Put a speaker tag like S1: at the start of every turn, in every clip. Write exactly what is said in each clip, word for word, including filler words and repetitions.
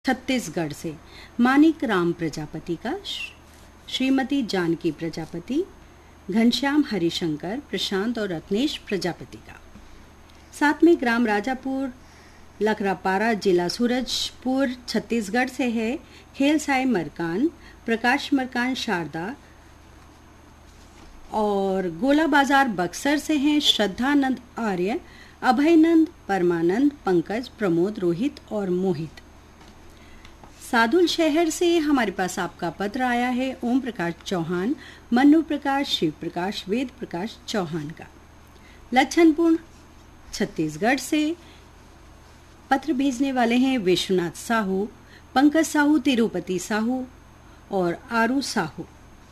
S1: छत्तीसगढ़ से मानिक राम प्रजापति का, श्रीमती जानकी प्रजापति, घनश्याम हरिशंकर, प्रशांत और रत्नेश प्रजापति का। साथ में ग्राम राजापुर लखरापारा, जिला सूरजपुर, छत्तीसगढ़ से है खेल साई मरकान, प्रकाश मरकान, शारदा, और गोला बाजार बक्सर से हैं श्रद्धानंद आर्य, अभयनंद, परमानंद, पंकज, प्रमोद, रोहित और मोहित। सादुल शहर से हमारे पास आपका पत्र आया है ओम प्रकाश चौहान, मन्नू प्रकाश, शिव प्रकाश, वेद प्रकाश चौहान का। लच्छनपुर छत्तीसगढ़ से पत्र भेजने वाले हैं विश्वनाथ साहू, पंकज साहू, तिरुपति साहू और आरू साहू।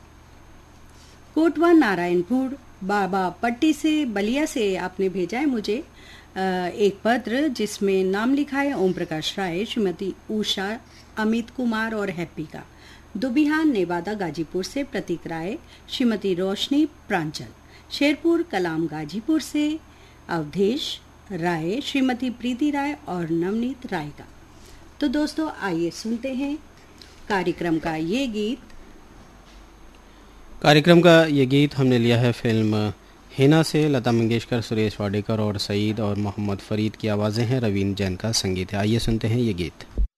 S1: कोटवा नारायणपुर बाबा पट्टी से, बलिया से आपने भेजा है मुझे एक पत्र जिसमें नाम लिखा है ओम प्रकाश राय, श्रीमती उषा, अमित कुमार और हैप्पी का। दुबिहान नेवादा गाजीपुर से प्रतीक राय, श्रीमती रोशनी प्रांचल। शेरपुर कलाम गाजीपुर से अवधेश राय, श्रीमती प्रीति राय और नवनीत राय का। तो दोस्तों आइए सुनते हैं कार्यक्रम का ये गीत।
S2: कार्यक्रम का ये गीत हमने लिया है फिल्म हिना से। लता मंगेशकर, सुरेश वाडेकर और सईद और मोहम्मद फरीद की आवाज़ें हैं, रवीन जैन का संगीत है। आइए सुनते हैं ये गीत।